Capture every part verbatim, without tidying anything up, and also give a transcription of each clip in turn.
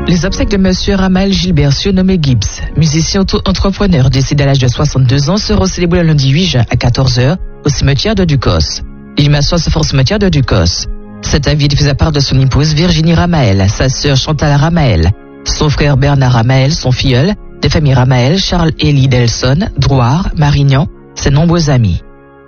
Les obsèques de Monsieur Ramael Gilbert, surnommé Gibbs, musicien auto-entrepreneur décédé à l'âge de soixante-deux ans, seront célébrés le lundi huit juin à quatorze heures au cimetière de Ducos. L'inhumation se fait au cimetière de Ducos. Cet avis est diffusé à part de son épouse Virginie Ramael, sa sœur Chantal Ramael, son frère Bernard Ramael, son filleul, des familles Ramael, Charles-Élie Delson, Drouard, Marignan, ses nombreux amis.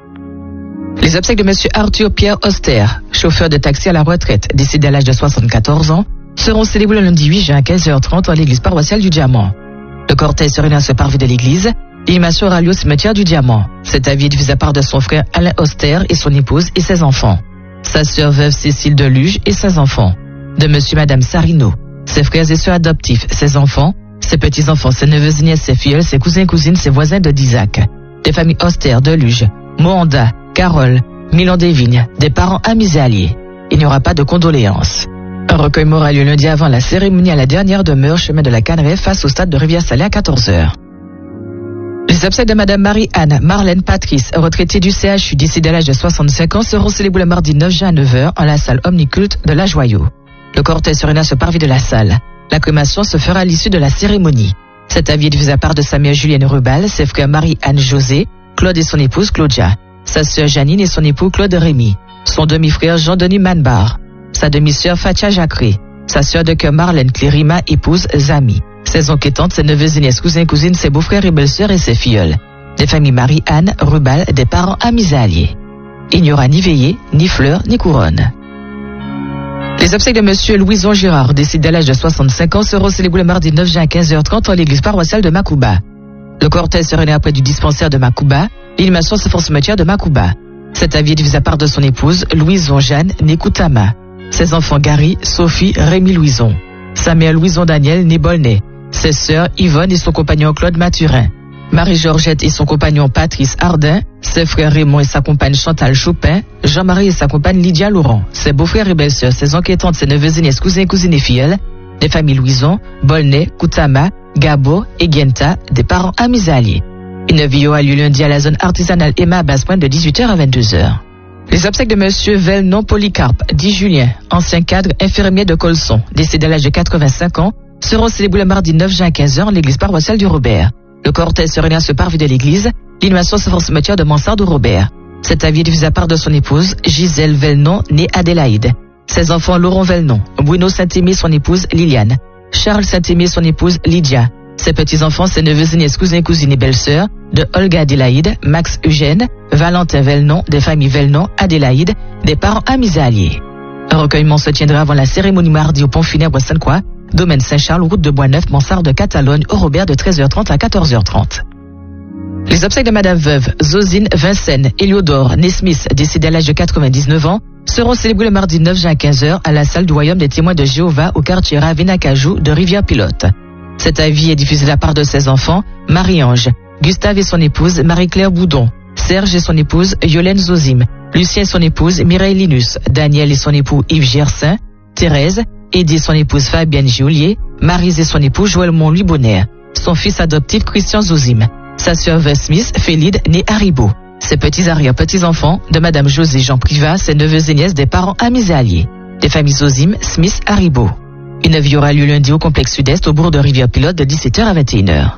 Les obsèques de Monsieur Arthur Pierre Auster, chauffeur de taxi à la retraite, décédé à l'âge de soixante-quatorze ans, seront célébrés le lundi huit juin à quinze heures trente à l'église paroissiale du Diamant. Le cortège se réunit à ce parvis de l'église. L'inhumation aura lieu au cimetière du Diamant. Cet avis est diffusé à part de son frère Alain Auster et son épouse et ses enfants. Sa sœur veuve Cécile Deluge et ses enfants. De Monsieur et Madame Sarino, ses frères et sœurs adoptifs, ses enfants, ses petits-enfants, ses neveux et nièces, ses filleuls, ses cousins et cousines, ses voisins de Dizac. Des familles Auster, Deluge, Moanda, Carole, Milan des Vignes, des parents amis et alliés. Il n'y aura pas de condoléances. Un recueillement aura lieu lundi avant la cérémonie à la dernière demeure, chemin de la Canneraie, face au stade de Rivière-Salée à quatorze heures. Les obsèques de Madame Marie-Anne Marlène Patrice, retraitée du C H U décédée à l'âge de soixante-cinq ans, seront célébrées le mardi neuf juin à neuf heures en la salle omniculte de la Joyau. Le cortège se réunit à ce parvis de la salle. La crémation se fera à l'issue de la cérémonie. Cet avis est diffusé à part de sa mère Julienne Rubal, ses frères Marie-Anne José, Claude et son épouse Claudia, sa sœur Janine et son époux Claude Rémy, son demi-frère Jean-Denis Manbar, sa demi-sœur Fatia Jacré, sa sœur de cœur Marlène Clérima, épouse Zami, ses oncles et tantes, ses neveux et nièces, cousins et cousines, ses beaux-frères et belles-sœurs et ses filleuls. Des familles Marie-Anne, Rubal, des parents amis et alliés. Il n'y aura ni veillée, ni fleurs, ni couronne. Les obsèques de Monsieur Louison Girard, décédé à l'âge de soixante-cinq ans, seront célébrés le mardi neuf juin à quinze heures trente à l'église paroissiale de Makouba. Le cortège se réunit après du dispensaire de Makouba. L'inhumation se fait au cimetière de Makouba. Cet avis est diffusé à part de son épouse, Louison Jeanne Nékoutama. Ses enfants Gary, Sophie, Rémi Louison. Sa mère Louison Daniel Nébolnay. Ses sœurs Yvonne et son compagnon Claude Mathurin. Marie-Georgette et son compagnon Patrice Ardin. Ses frères Raymond et sa compagne Chantal Chopin. Jean-Marie et sa compagne Lydia Laurent. Ses beaux-frères et belles-sœurs, ses oncles et tantes, ses neveux et nièces, cousins et cousines et filleuls. Des familles Louison, Bolnay, Koutama, Gabo et Genta, des parents amis et alliés. Une vidéo a lieu lundi à la zone artisanale Emma à Basse-Pointe de dix-huit heures à vingt-deux heures. Les obsèques de Monsieur Velnon Polycarpe, dit Julien, ancien cadre infirmier de Colson, décédé à l'âge de quatre-vingt-cinq ans, seront célébrés le mardi neuf juin à quinze heures en l'église paroissiale du Robert. Le cortège se réunit à ce parvis de l'église. L'inhumation se fait au cimetière de Mansarde au Robert. Cet avis est diffusé à part de son épouse, Gisèle Velnon, née Adélaïde. Ses enfants Laurent Velnon, Bruno Saint-Aimé, son épouse Liliane, Charles Saint-Aimé, son épouse Lydia. Ses petits-enfants, ses neveux et nièces, cousins, cousines et belles-sœurs, de Olga Adélaïde, Max Eugène, Valentin Velnon, des familles Velnon, Adélaïde, des parents amis et alliés. Un recueillement se tiendra avant la cérémonie mardi au pont funèbre Sainte-Croix, domaine Saint-Charles, route de Boisneuf, Mansarde de Catalogne, au Robert de treize heures trente à quatorze heures trente. Les obsèques de Madame Veuve, Zosine Vincennes, Éliodore, Nesmith, décédée à l'âge de quatre-vingt-dix-neuf ans, seront célébrés le mardi neuf juin à quinze heures à la salle du Royaume des témoins de Jéhovah au quartier Ravena-Cajou de Rivière-Pilote. Cet avis est diffusé de la part de ses enfants, Marie-Ange, Gustave et son épouse, Marie-Claire Boudon, Serge et son épouse, Yolène Zozim, Lucien et son épouse, Mireille Linus, Daniel et son époux, Yves Gersin, Thérèse, Eddie et son épouse, Fabienne Gioulier, Maryse et son époux, Joël Montluy Bonner, son fils adoptif, Christian Zozim, sa sœur Veuve Smith, Félide, née Haribo, ses petits arrière-petits-enfants, de Madame José Jean Privat, ses neveux et nièces, des parents amis et alliés, des familles Zozim, Smith, Haribo. Une vie aura lieu lundi au complexe sud-est au bourg de Rivière-Pilote de dix-sept heures à vingt et une heures.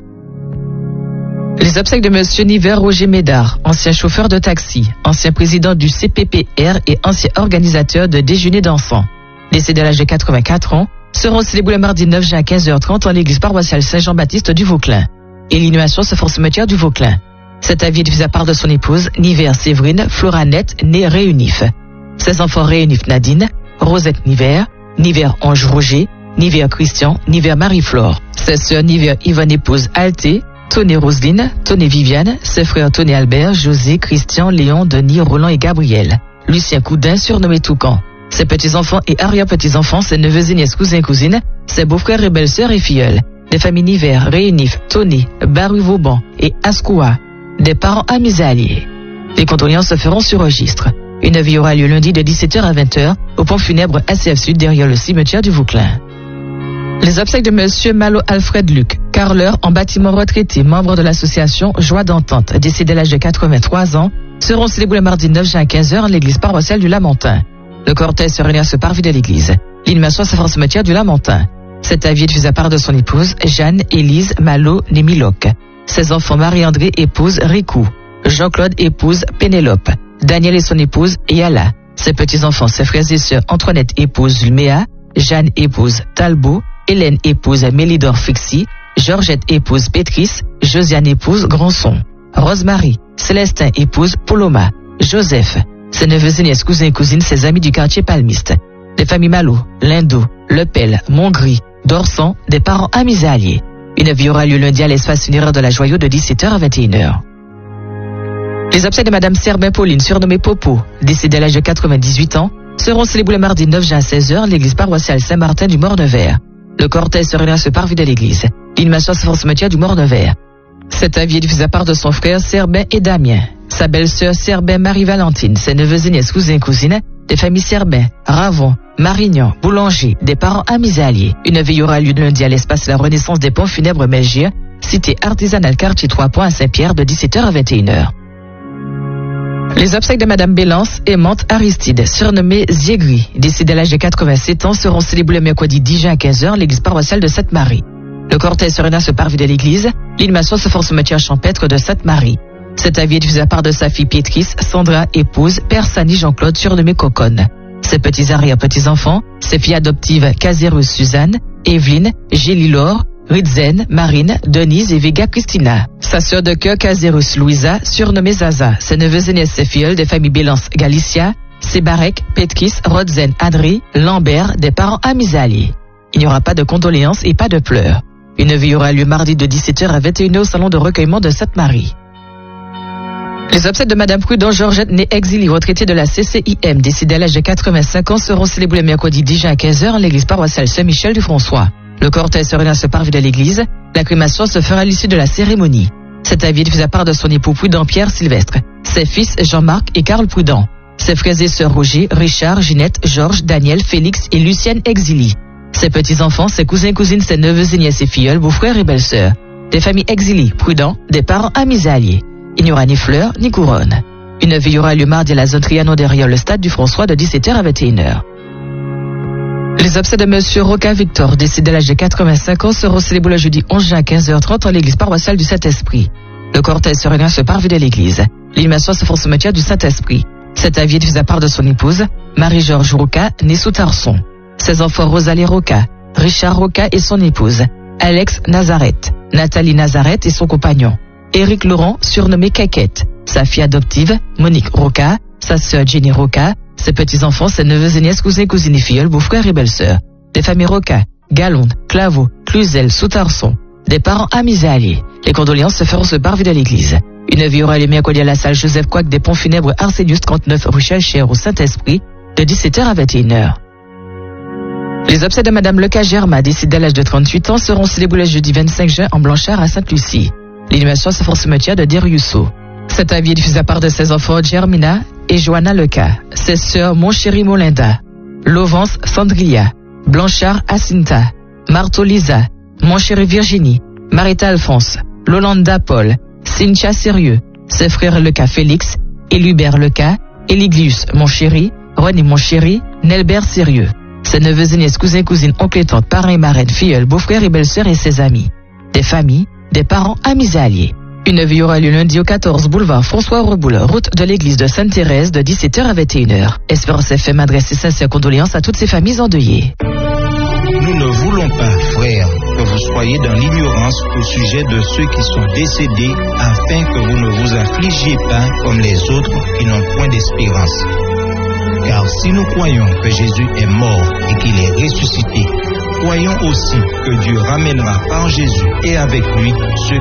Les obsèques de Monsieur Niver Roger Médard, ancien chauffeur de taxi, ancien président du C P P R et ancien organisateur de déjeuner d'enfants, décédé à l'âge de quatre-vingt-quatre ans, seront célébrés le mardi neuf juin à quinze heures trente en l'église paroissiale Saint-Jean-Baptiste du Vauclin. Et l'inhumation se fait au cimetière du Vauclin. Cet avis est diffusé à part de son épouse, Niver Séverine Floranette, née Réunif. Ses enfants Réunif Nadine, Rosette Niver, Niver Ange Roger, Niver Christian, Niver Marie-Flore, ses sœurs Niver Yvonne épouse Alté, Toné Roseline, Toné Viviane, ses frères Toné Albert, José, Christian, Léon, Denis, Roland et Gabriel, Lucien Coudin surnommé Toucan, ses petits-enfants et arrière-petits-enfants, ses neveux et nièces, cousins et cousines, ses beaux-frères et belles-sœurs et filleuls, des familles Niver, Réunif, Toné, Baru-Vauban et Ascoua, des parents amis et alliés. Les condoléances se feront sur registre. Une vie aura lieu lundi de dix-sept heures à vingt heures au pont funèbre A C F Sud derrière le cimetière du Vauclin. Les obsèques de Monsieur Malo Alfred Luc, carreleur en bâtiment retraité, membre de l'association Joie d'Entente, décédé à l'âge de quatre-vingt-trois ans, seront célébrés le mardi neuf juin à quinze heures en l'église paroissiale du Lamentin. Le cortège se réunit à ce parvis de l'église. L'inhumation se fera au cimetière du Lamentin. Cet avis est diffusé à part de son épouse, Jeanne Élise Malo Némiloc. Ses enfants, Marie-André épouse Rikou. Jean-Claude épouse Pénélope. Daniel et son épouse Yala. Ses petits-enfants, ses frères et sœurs, Antoinette épouse Zulméa. Jeanne épouse Talbot. Hélène épouse Mélidor Fixi. Georgette épouse Pétrice. Josiane épouse Grandson. Rosemary, Célestin épouse Poloma. Joseph, ses neveux et nièces, cousins et cousines, ses amis du quartier palmiste. Les familles Malo, Lindo, Lepel, Montgris, Dorsan, des parents amis et alliés. Une vie aura lieu lundi à l'espace funéraire de la Joyau de dix-sept heures à vingt et une heures. Les obsèques de Madame Serbin Pauline, surnommée Popo, décédée à l'âge de quatre-vingt-dix-huit ans, seront célébrées le mardi neuf juin à seize heures à l'église paroissiale Saint-Martin du Mort-Nevers. Le cortège se réunira à ce parvis de l'église. L'inhumation se fera au cimetière du Mort-Nevers. Cet avis est diffusé à part de son frère Serbin et Damien, sa belle-sœur Serbin Marie-Valentine, ses neveux et nièces, cousins et cousines, des familles Serbin, Ravon, Marignan, Boulanger, des parents amis et alliés. Une veille aura lieu lundi à l'espace La Renaissance des ponts funèbres Melgir, cité artisanale quartier trois points à Saint-Pierre de dix-sept heures à vingt et une heures. Les obsèques de Madame Bélance Aimante Aristide, surnommée Ziegri, décédée à l'âge de quatre-vingt-sept ans, seront célébrées le mercredi dix juin à quinze heures à l'église paroissiale de Sainte-Marie. Le cortège se réunira à ce parvis de l'église. L'inhumation se fera au cimetière champêtre de Sainte-Marie. Cet avis est diffusé à part de sa fille Pétrice, Sandra, épouse, père Sani Jean-Claude, surnommé Coconne. Ses petits arrière-petits-enfants, ses filles adoptives Casérus Suzanne, Evelyne, Gélilor, Ritzen, Marine, Denise et Vega Christina. Sa sœur de cœur Casérus Louisa, surnommée Zaza. Ses neveux et nièces, ses filleuls des familles Bélance Galicia, Sébarek, Pétris, Rodzen, Adri, Lambert, des parents amis et alliés. Il n'y aura pas de condoléances et pas de pleurs. Une veille aura lieu mardi de dix-sept heures à vingt et une heures au salon de recueillement de Sainte-Marie. Les obsèques de Madame Prudent Georgette, née exilée, retraitée de la C C I M, décédée à l'âge de quatre-vingt-cinq ans, seront célébrées le mercredi dix juin à quinze heures à l'église paroissiale Saint-Michel du François. Le cortège se réunira à ce parvis de l'église. La crémation se fera à l'issue de la cérémonie. Cet avis est diffusé à part de son époux Prudent Pierre Sylvestre, ses fils Jean-Marc et Karl Prudent, ses frères et sœurs Roger, Richard, Ginette, Georges, Daniel, Félix et Lucienne exilée. Ses petits-enfants, ses cousins et cousines, ses neveux et nièces et filleuls, beaux-frères et belles-sœurs. Des familles exilées, prudents, des parents amis et alliés. Il n'y aura ni fleurs, ni couronne. Une veille aura lieu mardi à la zone Trianon derrière le stade du François de dix-sept heures à vingt et une heures. Les obsèques de Monsieur Roca Victor, décédé à l'âge de quatre-vingt-cinq ans, seront célébrés le jeudi onze juin à quinze heures trente à l'église paroissiale du Saint-Esprit. Le cortège se réunira à ce parvis de l'église. L'inhumation se fera au cimetière du Saint-Esprit. Cet avis est diffusé à part de son épouse, Marie-Georges Roca, née sous Tarson. Ses enfants Rosalie Roca, Richard Roca et son épouse, Alex Nazareth, Nathalie Nazareth et son compagnon, Éric Laurent, surnommé Caquette, sa fille adoptive, Monique Roca, sa sœur Jenny Roca, ses petits-enfants, ses neveux et nièces, cousins, cousines et filleuls, beaux-frères et belles-sœurs, des familles Roca, Galonde, Claveau, Cluzel, Sous-Tarson, des parents amis et alliés. Les condoléances se feront ce parvis de l'église. Une vie aura lieu mercredi à la salle Joseph Couac des Ponts Funèbres Arsenius trente-neuf rue Chalchère au Saint-Esprit de dix-sept heures à vingt et une heures. Les obsèques de Madame Leca Germa, décédée à l'âge de trente-huit ans, seront célébrées le jeudi vingt-cinq juin en Blanchard à Sainte-Lucie. L'inhumation se fera au cimetière de Deriusso. Cet avis est diffusé à part de ses enfants Germina et Johanna Leca, ses sœurs Monchéri Molinda, Lovance Sandria, Blanchard Acinta, Martho Lisa, Monchéri Virginie, Marita Alphonse, Lolanda Paul, Cynthia Sérieux, ses frères Leca Félix, Élubert Leca, Eliglius Monchéri, René Monchéri, Nelbert Sérieux. Ses neveux et nièces, cousins et cousines, oncles et tantes, parrains et marraines, filleuls, beaux-frères et belles-sœurs et ses amis. Des familles, des parents, amis et alliés. Une veille aura lieu lundi au quatorze boulevard François Reboul, route de l'église de Sainte-Thérèse de dix-sept heures à vingt et une heures. Espérance F M adresse ses sincères condoléances à toutes ces familles endeuillées. Nous ne voulons pas, frères, que vous soyez dans l'ignorance au sujet de ceux qui sont décédés, afin que vous ne vous affligiez pas comme les autres qui n'ont point d'espérance. Car si nous croyons que Jésus est mort et qu'il est ressuscité, croyons aussi que Dieu ramènera par Jésus et avec lui ceux